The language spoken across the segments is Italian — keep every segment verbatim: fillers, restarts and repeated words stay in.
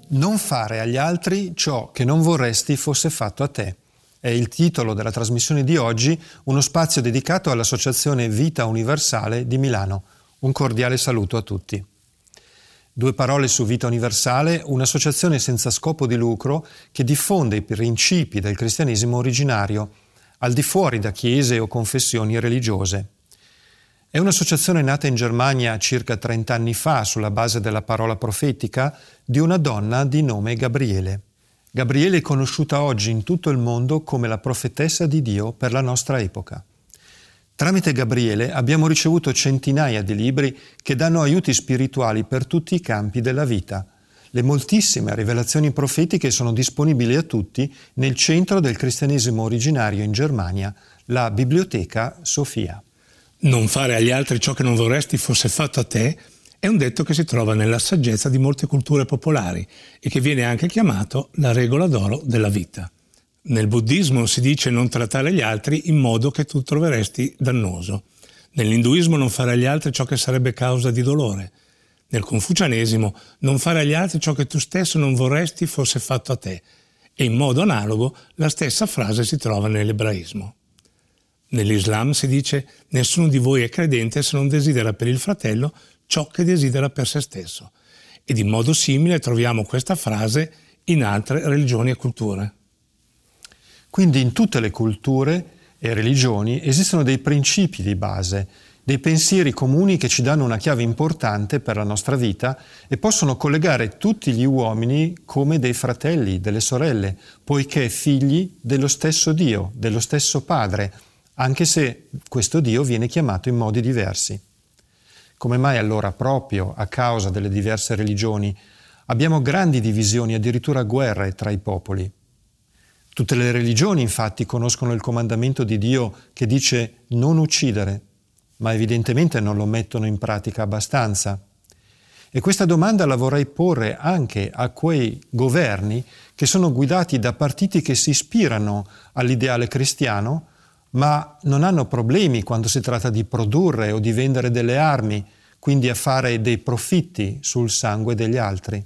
Non fare agli altri ciò che non vorresti fosse fatto a te. È il titolo della trasmissione di oggi, uno spazio dedicato all'Associazione Vita Universale di Milano. Un cordiale saluto a tutti. Due parole su Vita Universale, un'associazione senza scopo di lucro che diffonde i principi del cristianesimo originario, al di fuori da chiese o confessioni religiose. È un'associazione nata in Germania circa trenta anni fa sulla base della parola profetica di una donna di nome Gabriele. Gabriele è conosciuta oggi in tutto il mondo come la profetessa di Dio per la nostra epoca. Tramite Gabriele abbiamo ricevuto centinaia di libri che danno aiuti spirituali per tutti i campi della vita. Le moltissime rivelazioni profetiche sono disponibili a tutti nel centro del cristianesimo originario in Germania, la Biblioteca Sofia. Non fare agli altri ciò che non vorresti fosse fatto a te è un detto che si trova nella saggezza di molte culture popolari e che viene anche chiamato la regola d'oro della vita. Nel buddismo si dice non trattare gli altri in modo che tu troveresti dannoso. Nell'induismo non fare agli altri ciò che sarebbe causa di dolore. Nel confucianesimo non fare agli altri ciò che tu stesso non vorresti fosse fatto a te. E in modo analogo la stessa frase si trova nell'ebraismo. Nell'Islam si dice nessuno di voi è credente se non desidera per il fratello ciò che desidera per se stesso. Ed in modo simile troviamo questa frase in altre religioni e culture. Quindi in tutte le culture e religioni esistono dei principi di base, dei pensieri comuni che ci danno una chiave importante per la nostra vita e possono collegare tutti gli uomini come dei fratelli, delle sorelle, poiché figli dello stesso Dio, dello stesso Padre, anche se questo Dio viene chiamato in modi diversi. Come mai allora, proprio a causa delle diverse religioni, abbiamo grandi divisioni, addirittura guerre tra i popoli? Tutte le religioni, infatti, conoscono il comandamento di Dio che dice non uccidere, ma evidentemente non lo mettono in pratica abbastanza. E questa domanda la vorrei porre anche a quei governi che sono guidati da partiti che si ispirano all'ideale cristiano, ma non hanno problemi quando si tratta di produrre o di vendere delle armi, quindi a fare dei profitti sul sangue degli altri.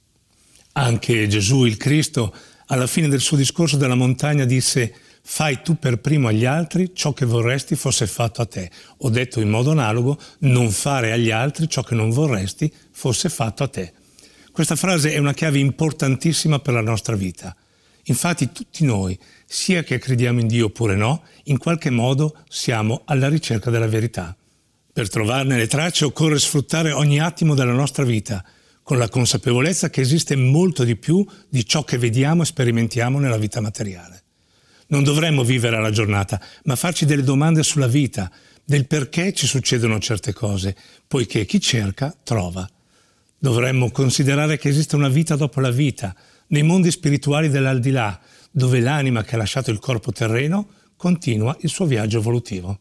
Anche Gesù, il Cristo, alla fine del suo discorso della montagna disse «Fai tu per primo agli altri ciò che vorresti fosse fatto a te». Ho detto in modo analogo «Non fare agli altri ciò che non vorresti fosse fatto a te». Questa frase è una chiave importantissima per la nostra vita. Infatti tutti noi, sia che crediamo in Dio oppure no, in qualche modo siamo alla ricerca della verità. Per trovarne le tracce occorre sfruttare ogni attimo della nostra vita, con la consapevolezza che esiste molto di più di ciò che vediamo e sperimentiamo nella vita materiale. Non dovremmo vivere alla giornata, ma farci delle domande sulla vita, del perché ci succedono certe cose, poiché chi cerca, trova. Dovremmo considerare che esiste una vita dopo la vita, nei mondi spirituali dell'aldilà, dove l'anima che ha lasciato il corpo terreno continua il suo viaggio evolutivo.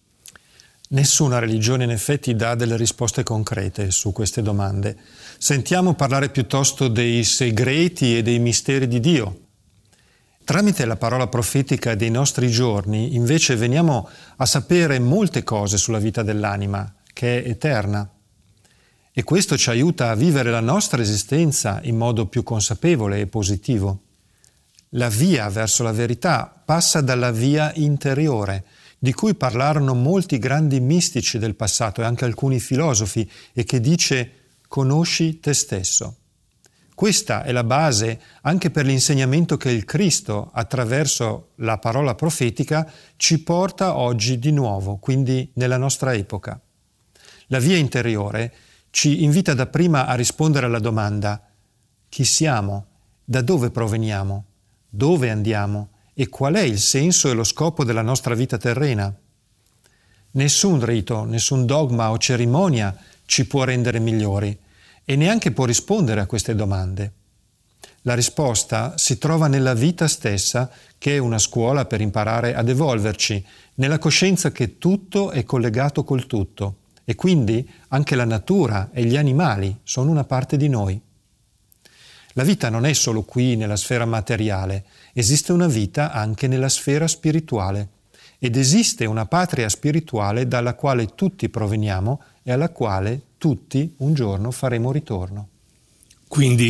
Nessuna religione in effetti dà delle risposte concrete su queste domande. Sentiamo parlare piuttosto dei segreti e dei misteri di Dio. Tramite la parola profetica dei nostri giorni, invece, veniamo a sapere molte cose sulla vita dell'anima, che è eterna. E questo ci aiuta a vivere la nostra esistenza in modo più consapevole e positivo. La via verso la verità passa dalla via interiore, di cui parlarono molti grandi mistici del passato e anche alcuni filosofi, e che dice «conosci te stesso». Questa è la base anche per l'insegnamento che il Cristo, attraverso la parola profetica, ci porta oggi di nuovo, quindi nella nostra epoca. La via interiore ci invita dapprima a rispondere alla domanda: chi siamo? Da dove proveniamo? Dove andiamo? E qual è il senso e lo scopo della nostra vita terrena? Nessun rito, nessun dogma o cerimonia ci può rendere migliori e neanche può rispondere a queste domande. La risposta si trova nella vita stessa, che è una scuola per imparare ad evolverci, nella coscienza che tutto è collegato col tutto e quindi anche la natura e gli animali sono una parte di noi. La vita non è solo qui nella sfera materiale, esiste una vita anche nella sfera spirituale ed esiste una patria spirituale dalla quale tutti proveniamo e alla quale tutti un giorno faremo ritorno. Quindi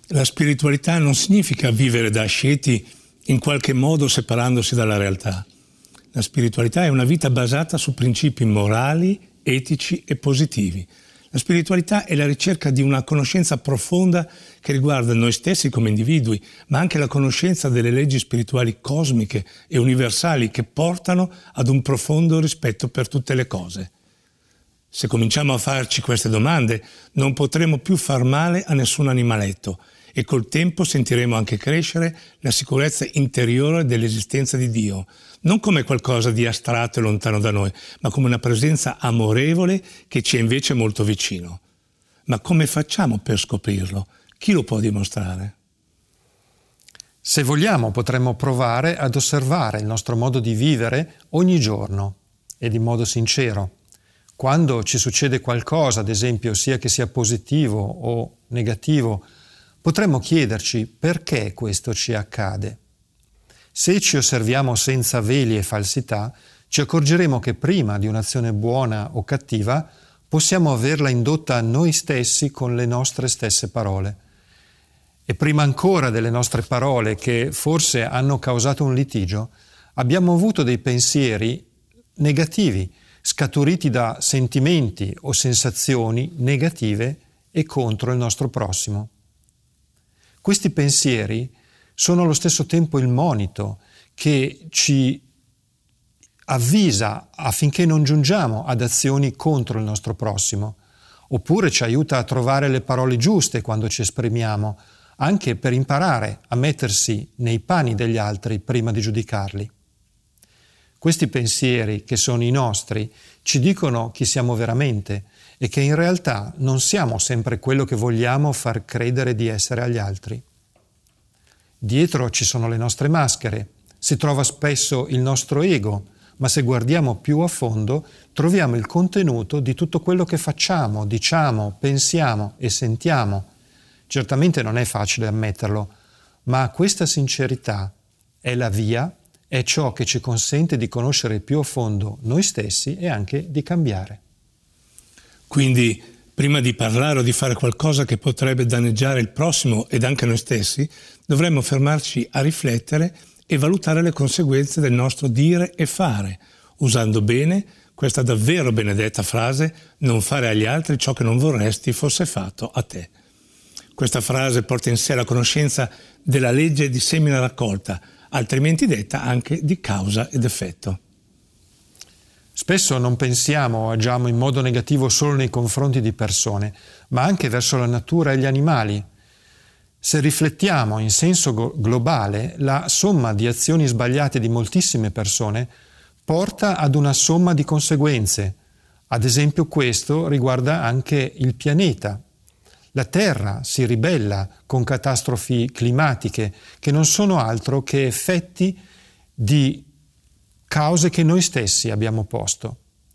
La spiritualità non significa vivere da asceti in qualche modo separandosi dalla realtà. La spiritualità è una vita basata su principi morali, etici e positivi. La spiritualità è la ricerca di una conoscenza profonda che riguarda noi stessi come individui, ma anche la conoscenza delle leggi spirituali cosmiche e universali che portano ad un profondo rispetto per tutte le cose. Se cominciamo a farci queste domande, non potremo più far male a nessun animaletto e col tempo sentiremo anche crescere la sicurezza interiore dell'esistenza di Dio, non come qualcosa di astratto e lontano da noi, ma come una presenza amorevole che ci è invece molto vicino. Ma come facciamo per scoprirlo? Chi lo può dimostrare? Se vogliamo, potremmo provare ad osservare il nostro modo di vivere ogni giorno ed in modo sincero. Quando ci succede qualcosa, ad esempio, sia che sia positivo o negativo, potremmo chiederci perché questo ci accade. Se ci osserviamo senza veli e falsità, ci accorgeremo che prima di un'azione buona o cattiva possiamo averla indotta noi stessi con le nostre stesse parole. E prima ancora delle nostre parole, che forse hanno causato un litigio, abbiamo avuto dei pensieri negativi, scaturiti da sentimenti o sensazioni negative e contro il nostro prossimo. Questi pensieri sono allo stesso tempo il monito che ci avvisa affinché non giungiamo ad azioni contro il nostro prossimo, oppure ci aiuta a trovare le parole giuste quando ci esprimiamo, anche per imparare a mettersi nei panni degli altri prima di giudicarli. Questi pensieri, che sono i nostri, ci dicono chi siamo veramente e che in realtà non siamo sempre quello che vogliamo far credere di essere agli altri. Dietro ci sono le nostre maschere, si trova spesso il nostro ego, ma se guardiamo più a fondo troviamo il contenuto di tutto quello che facciamo, diciamo, pensiamo e sentiamo. Certamente non è facile ammetterlo, ma questa sincerità è la via, è ciò che ci consente di conoscere più a fondo noi stessi e anche di cambiare. Quindi, prima di parlare o di fare qualcosa che potrebbe danneggiare il prossimo ed anche noi stessi, dovremmo fermarci a riflettere e valutare le conseguenze del nostro dire e fare, usando bene questa davvero benedetta frase: non fare agli altri ciò che non vorresti fosse fatto a te. Questa frase porta in sé la conoscenza della legge di semina raccolta, altrimenti detta anche di causa ed effetto. Spesso non pensiamo o agiamo in modo negativo solo nei confronti di persone, ma anche verso la natura e gli animali. Se riflettiamo in senso globale, la somma di azioni sbagliate di moltissime persone porta ad una somma di conseguenze. Ad esempio, questo riguarda anche il pianeta. La Terra si ribella con catastrofi climatiche che non sono altro che effetti di cause che noi stessi abbiamo posto.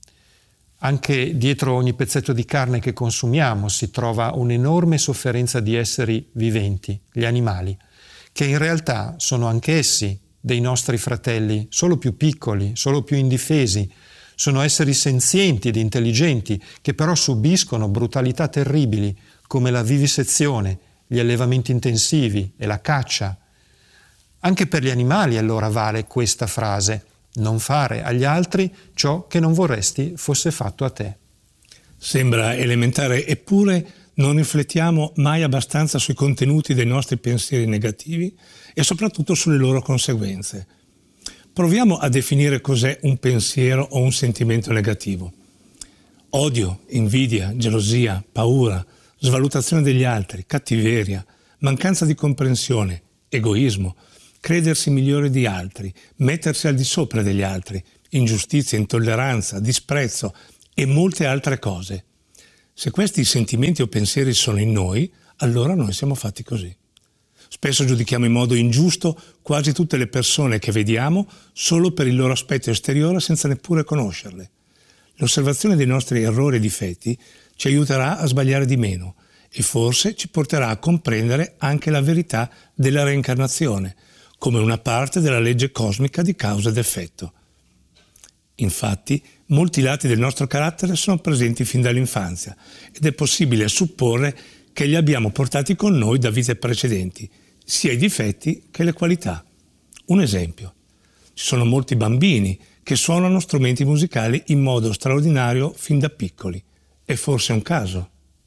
Anche dietro ogni pezzetto di carne che consumiamo si trova un'enorme sofferenza di esseri viventi, gli animali, che in realtà sono anch'essi dei nostri fratelli, solo più piccoli, solo più indifesi. Sono esseri senzienti ed intelligenti che però subiscono brutalità terribili come la vivisezione, gli allevamenti intensivi e la caccia. Anche per gli animali allora vale questa frase: non fare agli altri ciò che non vorresti fosse fatto a te. Sembra elementare, eppure non riflettiamo mai abbastanza sui contenuti dei nostri pensieri negativi e soprattutto sulle loro conseguenze. Proviamo a definire cos'è un pensiero o un sentimento negativo. Odio, invidia, gelosia, paura, svalutazione degli altri, cattiveria, mancanza di comprensione, egoismo, credersi migliore di altri, mettersi al di sopra degli altri, ingiustizia, intolleranza, disprezzo e molte altre cose. Se questi sentimenti o pensieri sono in noi, allora noi siamo fatti così. Spesso giudichiamo in modo ingiusto quasi tutte le persone che vediamo solo per il loro aspetto esteriore senza neppure conoscerle. L'osservazione dei nostri errori e difetti ci aiuterà a sbagliare di meno e forse ci porterà a comprendere anche la verità della reincarnazione, come una parte della legge cosmica di causa ed effetto. Infatti, molti lati del nostro carattere sono presenti fin dall'infanzia ed è possibile supporre che li abbiamo portati con noi da vite precedenti, sia i difetti che le qualità. Un esempio: ci sono molti bambini che suonano strumenti musicali in modo straordinario fin da piccoli. È forse un caso?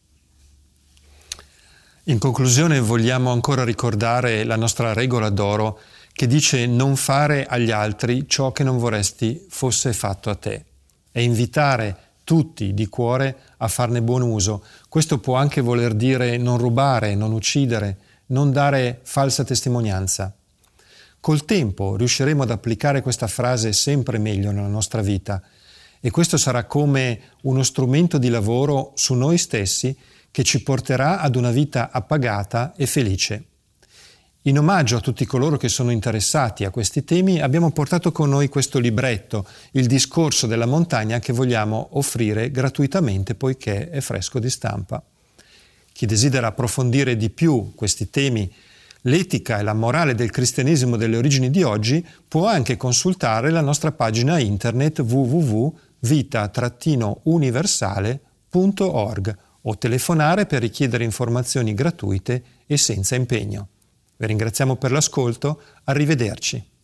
In conclusione vogliamo ancora ricordare la nostra regola d'oro che dice non fare agli altri ciò che non vorresti fosse fatto a te e invitare tutti di cuore a farne buon uso. Questo può anche voler dire non rubare, non uccidere, non dare falsa testimonianza. Col tempo riusciremo ad applicare questa frase sempre meglio nella nostra vita e questo sarà come uno strumento di lavoro su noi stessi che ci porterà ad una vita appagata e felice. In omaggio a tutti coloro che sono interessati a questi temi abbiamo portato con noi questo libretto, Il discorso della montagna, che vogliamo offrire gratuitamente poiché è fresco di stampa. Chi desidera approfondire di più questi temi, l'etica e la morale del cristianesimo delle origini di oggi, può anche consultare la nostra pagina internet w w w punto vita universale punto org o telefonare per richiedere informazioni gratuite e senza impegno. Vi ringraziamo per l'ascolto, arrivederci.